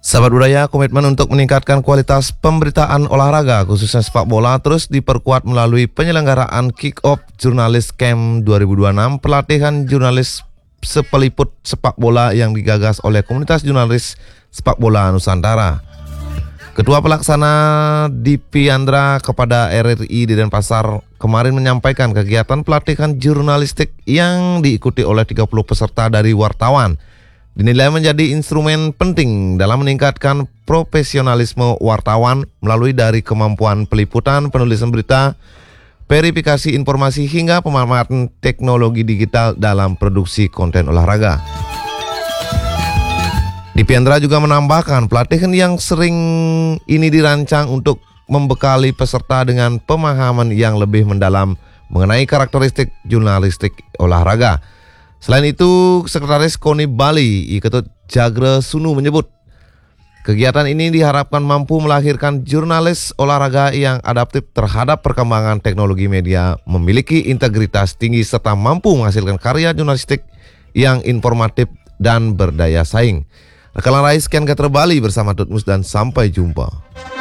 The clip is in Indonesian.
Sahabat budaya, komitmen untuk meningkatkan kualitas pemberitaan olahraga khususnya sepak bola terus diperkuat melalui penyelenggaraan Kick-Off Jurnalis Camp 2026, pelatihan jurnalis sepeliput sepak bola yang digagas oleh komunitas jurnalis sepak bola Nusantara. Ketua Pelaksana Dipi Andra kepada RRI di Denpasar kemarin menyampaikan kegiatan pelatihan jurnalistik yang diikuti oleh 30 peserta dari wartawan dinilai menjadi instrumen penting dalam meningkatkan profesionalisme wartawan melalui dari kemampuan peliputan, penulisan berita, verifikasi informasi hingga pemanfaatan teknologi digital dalam produksi konten olahraga. Dipiandra juga menambahkan pelatihan yang sering ini dirancang untuk membekali peserta dengan pemahaman yang lebih mendalam mengenai karakteristik jurnalistik olahraga. Selain itu, Sekretaris KONI Bali, Iketut Jagre Sunu menyebut, kegiatan ini diharapkan mampu melahirkan jurnalis olahraga yang adaptif terhadap perkembangan teknologi media, memiliki integritas tinggi serta mampu menghasilkan karya jurnalistik yang informatif dan berdaya saing. Rekalan Rais Ken Gater Bali bersama Tutmus dan sampai jumpa.